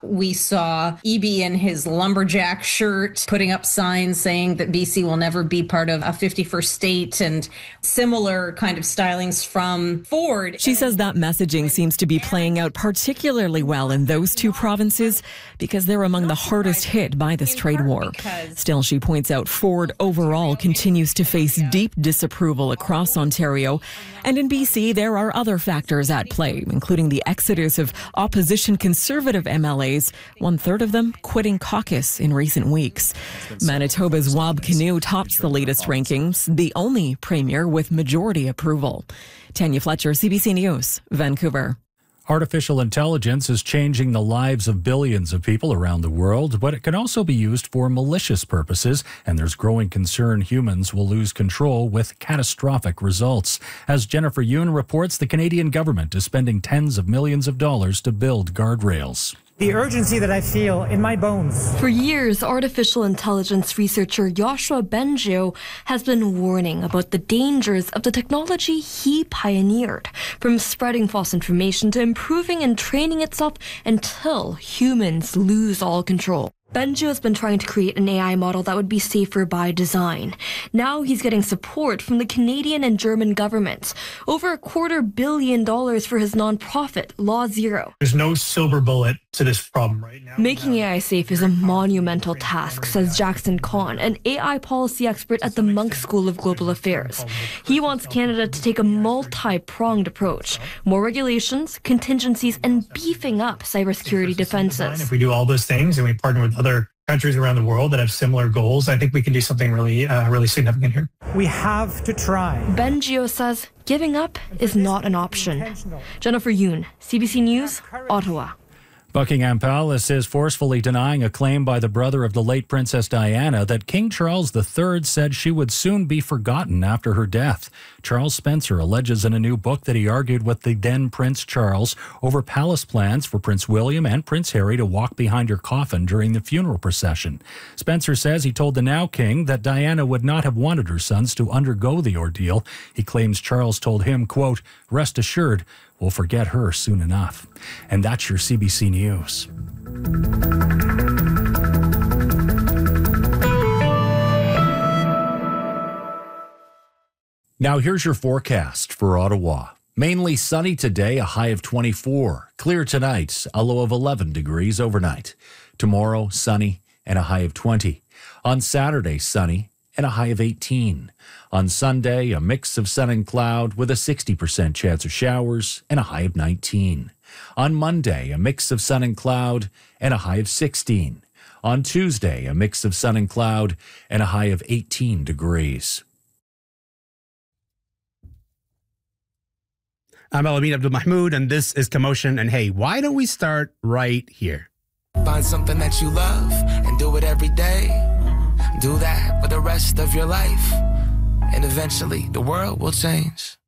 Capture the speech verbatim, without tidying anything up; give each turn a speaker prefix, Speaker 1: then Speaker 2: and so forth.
Speaker 1: We saw Eby in his lumberjack shirt putting up signs saying that B C will never be part of a fifty-first state, and similar kind of stylings from Ford.
Speaker 2: She says that messaging seems to be playing out particularly well in those two provinces because they're among the hardest hit by this trade war. Still, she points out Ford overall continues to face deep disapproval across Ontario. And in B C, there are other factors at play, including the exodus of opposition Conservative M L As, one-third of them quitting caucus in recent weeks. Manitoba's Wab Kinew tops the latest rankings, the only premier with majority approval. Tanya Fletcher, C B C News, Vancouver.
Speaker 3: Artificial intelligence is changing the lives of billions of people around the world, but it can also be used for malicious purposes, and there's growing concern humans will lose control with catastrophic results. As Jennifer Yoon reports, the Canadian government is spending tens of millions of dollars to build guardrails.
Speaker 4: The urgency that I feel in my bones.
Speaker 5: For years, artificial intelligence researcher Yoshua Bengio has been warning about the dangers of the technology he pioneered, from spreading false information to improving and training itself until humans lose all control. Bengio has been trying to create an A I model that would be safer by design. Now he's getting support from the Canadian and German governments. Over a quarter billion dollars for his nonprofit, Law Zero.
Speaker 4: There's no silver bullet to this problem right now.
Speaker 5: Making A I safe is a monumental task, says Jackson Kahn, an A I policy expert at the Munk School of Global Affairs. He wants Canada to take a multi-pronged approach. More regulations, contingencies, and beefing up cybersecurity defenses.
Speaker 4: If we do all those things and we partner with other countries around the world that have similar goals, I think we can do something really, uh, really significant here. We have to try.
Speaker 5: Bengio says giving up is not an option. Jennifer Yoon, C B C News, Ottawa.
Speaker 3: Buckingham Palace is forcefully denying a claim by the brother of the late Princess Diana that King Charles the Third said she would soon be forgotten after her death. Charles Spencer alleges in a new book that he argued with the then Prince Charles over palace plans for Prince William and Prince Harry to walk behind her coffin during the funeral procession. Spencer says he told the now king that Diana would not have wanted her sons to undergo the ordeal. He claims Charles told him, quote, "Rest assured, we'll forget her soon enough." And that's your C B C News. Now here's your forecast for Ottawa. Mainly sunny today, a high of twenty-four. Clear tonight, a low of eleven degrees overnight. Tomorrow, sunny and a high of twenty. On Saturday, sunny and a high of eighteen. On Sunday, a mix of sun and cloud with a sixty percent chance of showers and a high of nineteen. On Monday, a mix of sun and cloud and a high of sixteen. On Tuesday, a mix of sun and cloud and a high of eighteen degrees.
Speaker 6: I'm Alamin Abdul Mahmoud, and this is Commotion. And hey, why don't we start right here?
Speaker 7: Find something that you love and do it every day. Do that for the rest of your life. And eventually, the world will change.